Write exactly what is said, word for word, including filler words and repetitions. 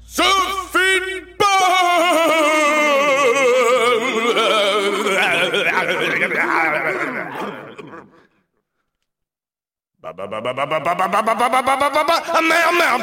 se finit pas. Ba ba ba ba ba ba ba ba ba ba ba ba ba ba ba. Ah merde, merde.